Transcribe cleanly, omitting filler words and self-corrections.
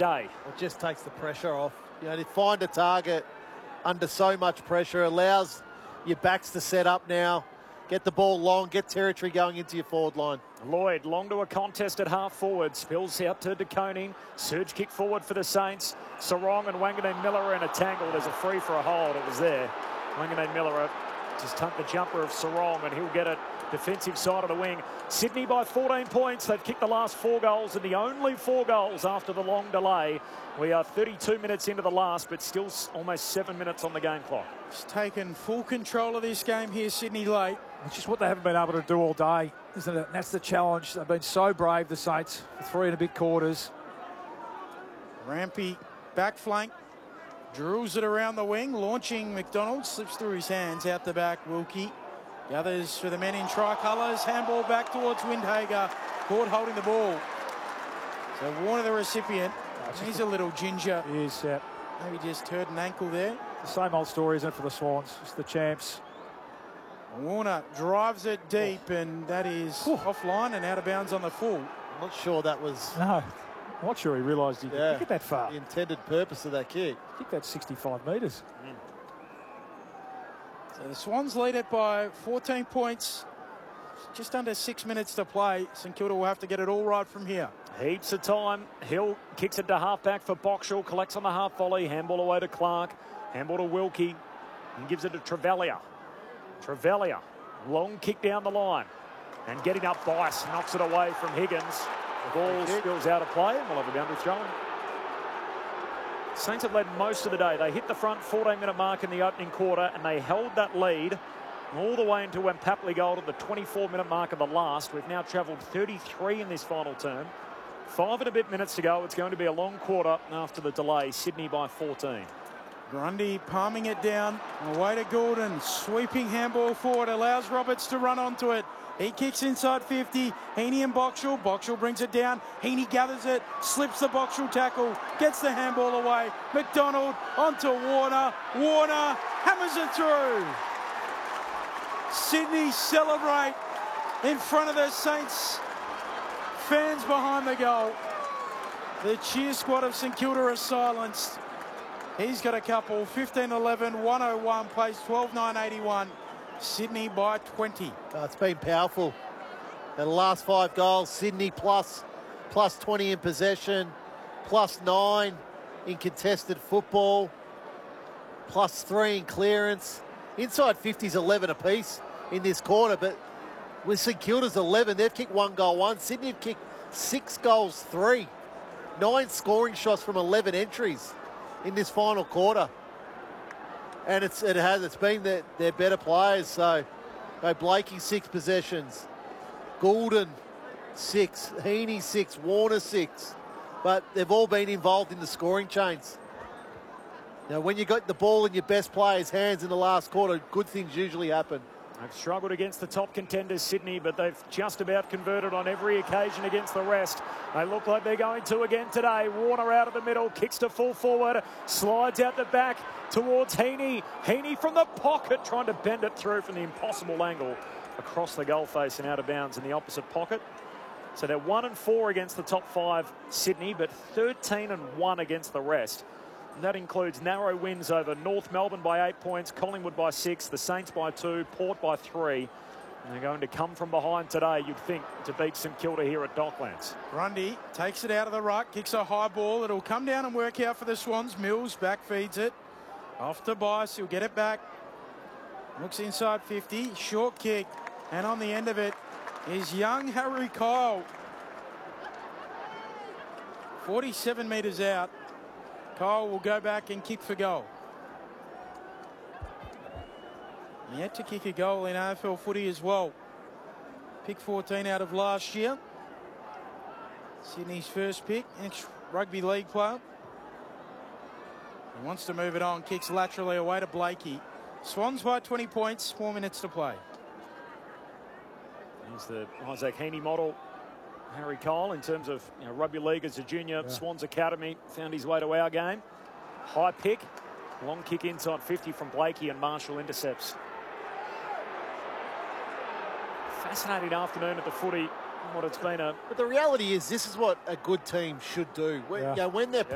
day. It just takes the pressure off. You know, to find a target under so much pressure allows your backs to set up now, get the ball long, get territory going into your forward line. Lloyd, long to a contest at half forward, spills out to De Koning. Surge kick forward for the Saints. Sarong and Wanganeen Miller are in a tangle. There's a free for a hold. It was there. Wanganeen Miller just tucked the jumper of Sarong, and he'll get it defensive side of the wing. Sydney by 14 points. They've kicked the last 4 goals, and the only 4 goals after the long delay. We are 32 minutes into the last, but still almost 7 minutes on the game clock. It's taken full control of this game here, Sydney late. It's just what they haven't been able to do all day, isn't it? And that's the challenge. They've been so brave, the Saints, for 3 and a bit quarters. Rampy back flank, drills it around the wing, launching McDonald, slips through his hands, out the back, Wilkie. Gathers for the men in tricolours, handball back towards Windhager, caught holding the ball. So Warner the recipient, he's a little ginger. He is, yeah. Maybe just hurt an ankle there. The same old story, isn't it, for the Swans? It's the champs. Warner drives it deep, and that is offline and out of bounds on the full. I'm not sure that was... No, I'm not sure he realised he could kick it that far. The intended purpose of that kick. Kick that 65 metres. So the Swans lead it by 14 points. Just under 6 minutes to play. St Kilda will have to get it all right from here. Heaps of time. Hill kicks it to half-back for Boxall. Collects on the half volley. Handball away to Clark. Handball to Wilkie. And gives it to Trevelyan. Trevelyan. Long kick down the line. And getting up Bice. Knocks it away from Higgins. The ball spills out of play. And we'll have a boundary throw. Saints have led most of the day. They hit the front 14-minute mark in the opening quarter, and they held that lead all the way into when Papley goal at the 24-minute mark of the last. We've now travelled 33 in this final term. 5 and a bit minutes to go. It's going to be a long quarter after the delay. Sydney by 14. Grundy palming it down. Away to Gordon. Sweeping handball forward. Allows Roberts to run onto it. He kicks inside 50. Heaney and Boxall. Boxall brings it down. Heaney gathers it. Slips the Boxall tackle. Gets the handball away. McDonald onto Warner. Warner hammers it through. Sydney celebrate in front of the Saints fans behind the goal. The cheer squad of St Kilda are silenced. He's got a couple. 15-11, 101, plays 12-9-81. Sydney by 20. It's been powerful. The last 5 goals, Sydney plus 20 in possession, plus 9 in contested football, plus 3 in clearance. Inside 50's 11 apiece in this quarter, but with St Kilda's 11, they've kicked 1 goal 1. Sydney have kicked 6 goals 3. 9 scoring shots from 11 entries in this final quarter. And it's been their better players. So Blakey 6 possessions, Goulden 6, Heaney 6, Warner 6. But they've all been involved in the scoring chains. Now, when you got the ball in your best players' hands in the last quarter, good things usually happen. They've struggled against the top contenders, Sydney, but they've just about converted on every occasion against the rest. They look like they're going to again today. Warner out of the middle, kicks to full forward, slides out the back towards Heaney. Heaney from the pocket, trying to bend it through from the impossible angle across the goal face and out of bounds in the opposite pocket. So they're 1-4 against the top 5, Sydney, but 13-1 against the rest. And that includes narrow wins over North Melbourne by 8 points, Collingwood by 6, the Saints by 2, Port by 3. And they're going to come from behind today, you'd think, to beat St Kilda here at Docklands. Grundy takes it out of the ruck, kicks a high ball. It'll come down and work out for the Swans. Mills back feeds it. Off to Bice, he'll get it back. Looks inside 50, short kick. And on the end of it is young Harry Kyle. 47 metres out. Kyle will go back and kick for goal. Yet to kick a goal in AFL footy as well. Pick 14 out of last year. Sydney's first pick, ex-rugby league player. He wants to move it on, kicks laterally away to Blakey. Swans by 20 points, 4 minutes to play. Here's the Isaac Heaney model. Harry Kyle, in terms of rugby league as a junior, Swans Academy, found his way to our game. High pick, long kick inside 50 from Blakey, and Marshall intercepts. Fascinating afternoon at the footy. What it's been But the reality is, this is what a good team should do. When they're